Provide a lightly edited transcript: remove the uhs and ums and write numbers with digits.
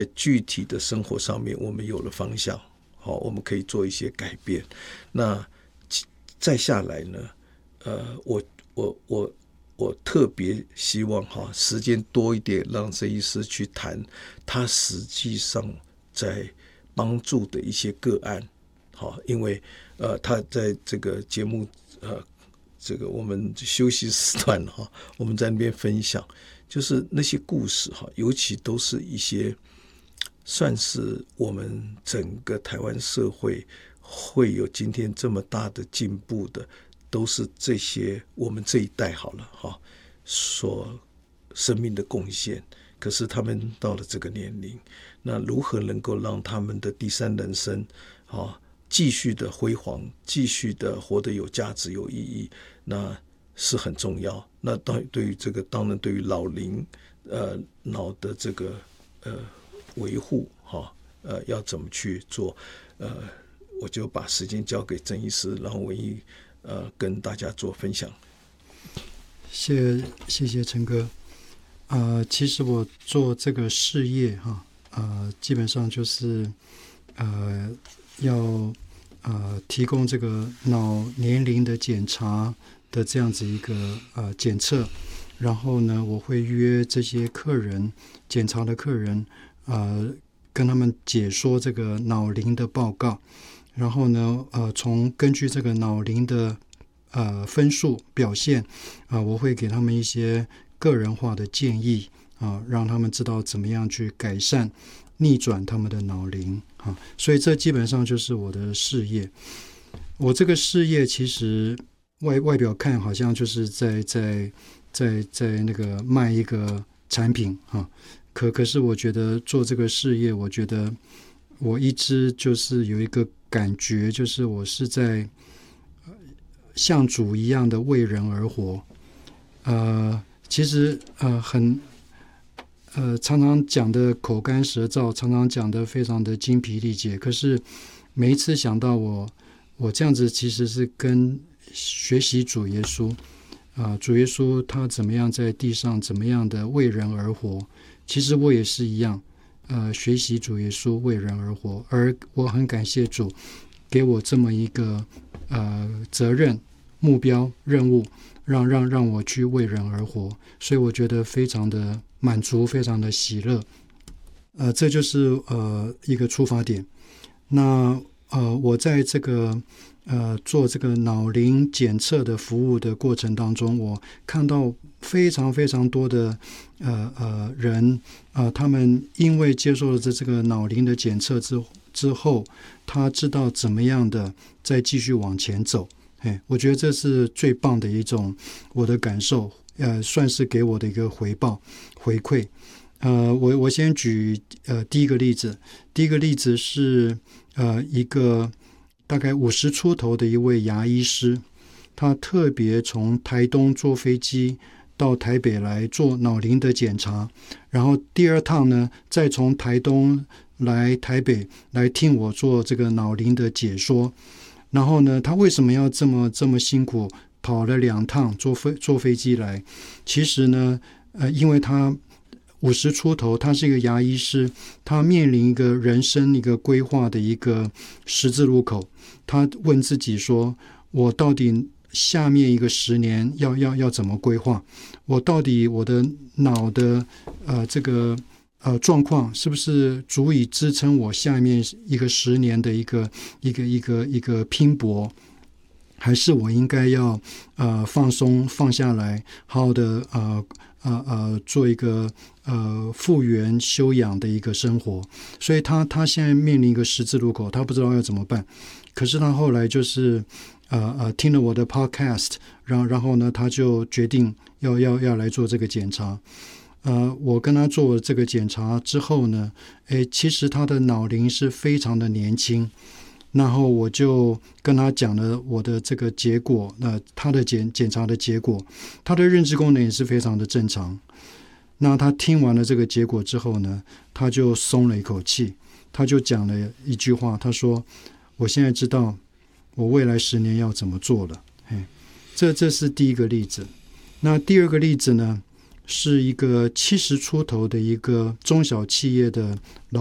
具体的生活上面我们有了方向，好，我们可以做一些改变。那再下来呢，我特别希望时间多一点，让郑医师去谈他实际上在帮助的一些个案，因为他在这个节目这个我们休息时段我们在那边分享，就是那些故事尤其都是一些算是我们整个台湾社会会有今天这么大的进步的，都是这些我们这一代所生命的贡献。可是他们到了这个年龄，那如何能够让他们的第三人生继续的辉煌，继续的活得有价值有意义，那是很重要。那对于这个，当然对于老龄脑的这个维护要怎么去做，我就把时间交给郑医师，然后文艺跟大家做分享。 谢谢陈哥。其实我做这个事业基本上就是要提供这个脑年龄的检查的这样子一个检测，然后呢，我会约这些客人检查的客人跟他们解说这个脑龄的报告，然后呢根据这个脑龄的分数表现我会给他们一些个人化的建议让他们知道怎么样去改善逆转他们的脑龄所以这基本上就是我的事业。我这个事业其实外表看好像就是在那个卖一个产品可是我觉得做这个事业，我觉得我一直就是有一个感觉，就是我是在像主一样的为人而活。其实常常讲的口干舌燥，常常讲的非常的精疲力竭，可是每一次想到我这样子其实是跟学习主耶稣主耶稣他怎么样在地上怎么样的为人而活，其实我也是一样学习主耶稣为人而活，而我很感谢主给我这么一个责任目标任务，让我去为人而活，所以我觉得非常的满足，非常的喜乐。这就是一个出发点。那我在这个做这个脑龄检测的服务的过程当中，我看到非常非常多的人他们因为接受了这个脑龄的检测之后，他知道怎么样的再继续往前走。我觉得这是最棒的一种我的感受，算是给我的一个回馈。我先举第一个例子。第一个例子是一个大概50出头的一位牙医师，他特别从台东坐飞机到台北来做脑龄的检查，然后第二趟呢，再从台东来台北来听我做这个脑龄的解说。然后呢，他为什么要这么辛苦跑了2趟坐飞机来？其实呢因为他50出头，他是一个牙医师，他面临一个人生一个规划的一个十字路口。他问自己说，我到底下面一个10年要怎么规划？我到底我的脑的这个状况是不是足以支撑我下面一个10年的一个拼搏？还是我应该要放松放下来，好好的做一个复原休养的一个生活？所以他现在面临一个十字路口，他不知道要怎么办。可是他后来就是听了我的 podcast， 然后呢，他就决定要来做这个检查。我跟他做这个检查之后呢，其实他的脑龄是非常的年轻。然后我就跟他讲了我的这个结果，他的检查的结果，他的认知功能也是非常的正常。那他听完了这个结果之后呢，他就松了一口气，他就讲了一句话，他说：“我现在知道我未来10年要怎么做了。”这是第一个例子。那第二个例子呢， 是一个70出头的一个中小企业的